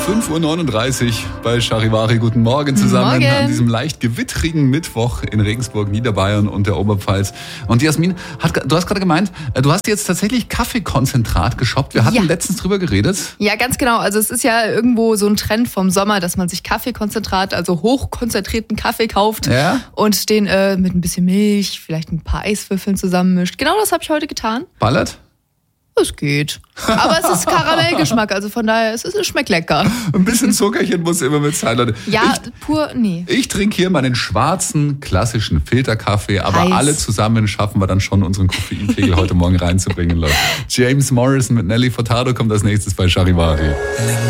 5:39 Uhr bei Charivari. Guten Morgen zusammen Morgen. an diesem leicht gewittrigen Mittwoch in Regensburg, Niederbayern und der Oberpfalz. Und Jasmin, du hast gerade gemeint, du hast jetzt tatsächlich Kaffeekonzentrat geshoppt. Wir hatten letztens drüber geredet. Ja, ganz genau. Also es ist ja irgendwo so ein Trend vom Sommer, dass man sich Kaffeekonzentrat, also hochkonzentrierten Kaffee kauft und den mit ein bisschen Milch, vielleicht ein paar Eiswürfeln zusammenmischt. Genau das habe ich heute getan. Ballert? Es geht. Aber es ist Karamellgeschmack, also von daher, es schmeckt lecker. Ein bisschen Zuckerchen muss immer mit sein, Leute. Ja, nee. Ich trinke hier meinen schwarzen, klassischen Filterkaffee, aber Heiß. alle zusammen schaffen wir dann schon, unseren Koffeinpegel heute Morgen reinzubringen, Leute. James Morrison mit Nelly Furtado kommt als nächstes bei Charivari.